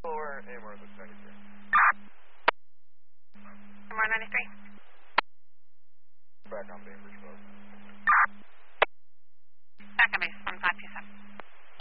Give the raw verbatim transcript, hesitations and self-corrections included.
Lower Amor, looks ninety-three. Amor ninety-three. Back on Bainbridge boat.